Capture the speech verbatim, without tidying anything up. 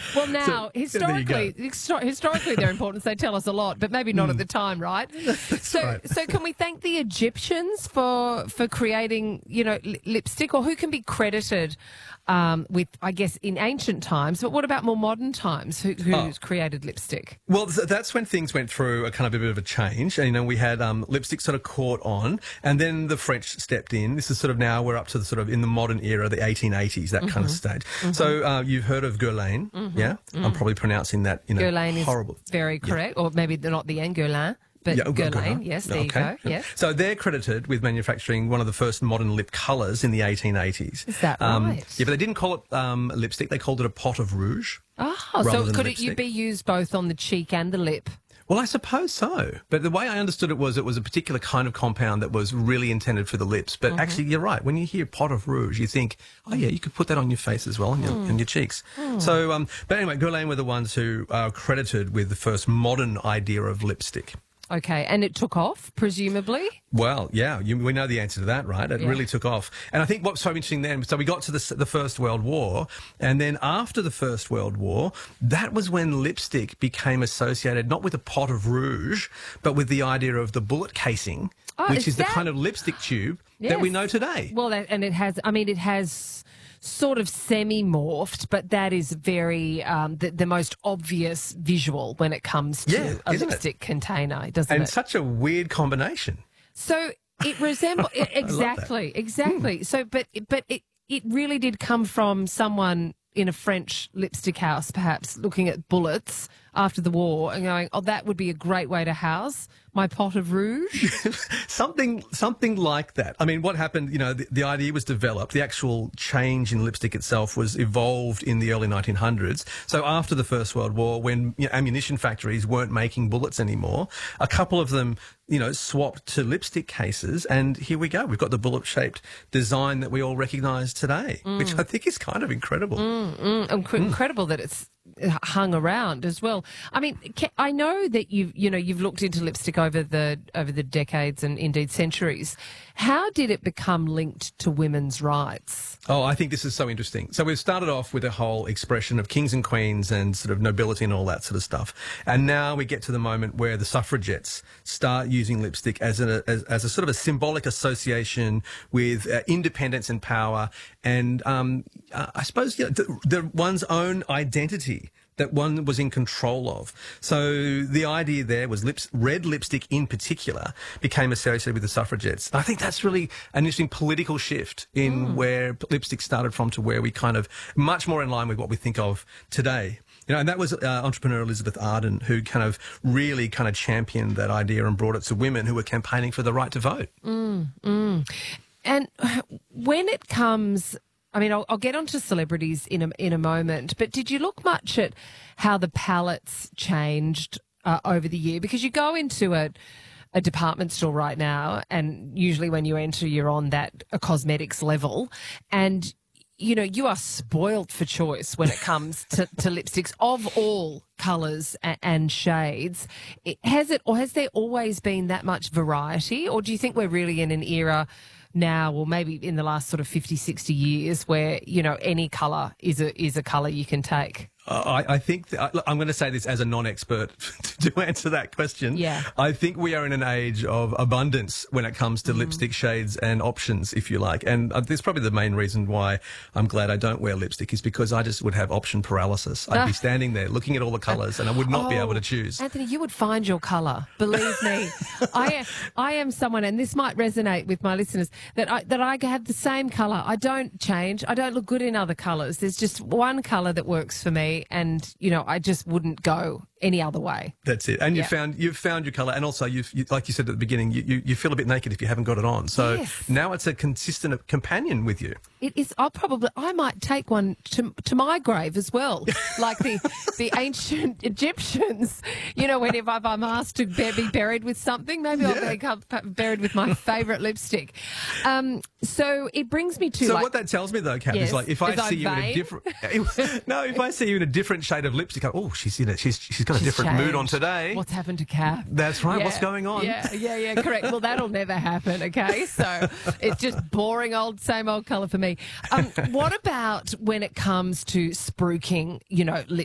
Well, now, So, historically, histo- historically their importance, they tell us a lot, but maybe not at the time, right? so, right. so can we thank the Egyptians for for creating, you know, li- lipstick, or who can be credited um, with, I guess, in ancient times? But what about more modern times? Who, who's Oh. created lipstick? Well, th- that's when things went through a kind of a bit of a change. And, you know, we had um, lipstick sort of caught on, and then the French stepped in. This is sort of now we're up to the sort of in the modern era, the eighteen eighties, that kind of stage. So uh, you've heard of Guerlain, yeah? I'm probably pronouncing that, you know, Guerlain horrible. is very correct, or maybe they're not the end Guerlain, but Yeah, oh, Guerlain, Guerlain. yes, there Okay. you go, yes. So they're credited with manufacturing one of the first modern lip colours in the eighteen eighties. Is that um, right? Yeah, but they didn't call it um, lipstick. They called it a pot of rouge. Oh, rather so than could it you lipstick. be used both on the cheek and the lip? Well, I suppose so. But the way I understood it was it was a particular kind of compound that was really intended for the lips. But Mm-hmm. actually, you're right. When you hear pot of rouge, you think, oh, yeah, you could put that on your face as well and your, Mm. and your cheeks. So, um, but anyway, Guerlain were the ones who are credited with the first modern idea of lipstick. Okay, and it took off, presumably? Well, yeah, you, we know the answer to that, right? It Yeah. really took off. And I think what's so interesting then, so we got to the, the First World War, and then after the First World War, that was when lipstick became associated not with a pot of rouge, but with the idea of the bullet casing, Oh, which is is the that- kind of lipstick tube that we Yes. know today. Well, that, and it has, I mean, it has sort of semi-morphed, but that is very, um, the, the most obvious visual when it comes to Yeah, a isn't it? lipstick container, doesn't And it? such a weird combination. So it resembles, exactly, exactly. So, but, but it, it really did come from someone in a French lipstick house, perhaps looking at bullets after the war and going, oh, that would be a great way to house my pot of rouge. something something like that. I mean, what happened, you know, the, the idea was developed. The actual change in lipstick itself was evolved in the early nineteen hundreds. So after the First World War, when you know, ammunition factories weren't making bullets anymore, a couple of them, you know, swapped to lipstick cases, and here we go. We've got the bullet-shaped design that we all recognise today, which I think is kind of incredible. Mm, inc- incredible that it's hung around as well. I mean, ca- I know that you've you know you've looked into lipstick over the over the decades and indeed centuries. How did it become linked to women's rights? Oh, I think this is so interesting. So we've started off with a whole expression of kings and queens and sort of nobility and all that sort of stuff. And now we get to the moment where the suffragettes start using lipstick as a, as, as a sort of a symbolic association with uh, independence and power and um, uh, I suppose you know, the, the one's own identity that one was in control of. So the idea there was lips, red lipstick in particular became associated with the suffragettes. I think that's really an interesting political shift in mm. where lipstick started from to where we kind of much more in line with what we think of today. You know, and that was uh, entrepreneur Elizabeth Arden who kind of really kind of championed that idea and brought it to women who were campaigning for the right to vote. Mm, mm. And when it comes... I mean, I'll, I'll get onto celebrities in a, in a moment, but did you look much at how the palettes changed uh, over the year? Because you go into a, a department store right now, and usually when you enter, you're on that a cosmetics level, and you know you are spoilt for choice when it comes to, to lipsticks of all colours and, and shades. It, has it, or has there always been that much variety, or do you think we're really in an era now, or maybe in the last sort of fifty, sixty years where, you know, any colour is a is a colour you can take? Uh, I, I think th- I, I'm going to say this as a non-expert to answer that question. Yeah. I think we are in an age of abundance when it comes to mm. lipstick shades and options, if you like. And uh, this is probably the main reason why I'm glad I don't wear lipstick is because I just would have option paralysis. I'd be standing there looking at all the colours and I would not oh, be able to choose. Anthony, you would find your colour. Believe me. I am, I am someone, and this might resonate with my listeners, that I, that I have the same colour. I don't change. I don't look good in other colours. There's just one colour that works for me. And, you know, I just wouldn't go any other way. That's it. And yeah. you found you've found your colour, and also you've you, like you said at the beginning, you, you, you feel a bit naked if you haven't got it on. So yes. now it's a consistent companion with you. It is. I'll probably. I might take one to to my grave as well, like the the ancient Egyptians. You know, when if I'm asked to be buried with something, maybe yeah. I'll be buried with my favourite lipstick. Um, so it brings me to. So like, what that tells me though, Kath, yes, is like if I is see you vain? in a different no, if I see you in a different shade of lipstick, I, oh, she's in it. She's she's got a She's different mood on changed. today. What's happened to Kath? That's right. Yeah, What's going on? Yeah, yeah, yeah. Correct. Well, that'll never happen. Okay, so it's just boring old, same old colour for me. Um, what about when it comes to spruiking, you know, li-